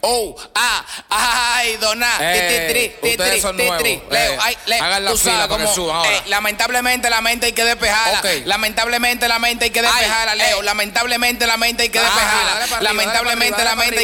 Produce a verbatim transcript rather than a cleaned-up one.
Oh, ah, ay, dona, Eh, ti, ti, ti, ustedes ti, son ti, nuevos. ti, Leo, Eh, ay, Leo, hagan la tú sabes fila para que cómo, suban ahora. eh, lamentablemente la mente hay que despejarla. Ok. Lamentablemente la mente hay que despejarla, Ay, Leo. eh. Lamentablemente la mente hay que Ah, despejarla. dale para arriba, Lamentablemente dale la para mente hay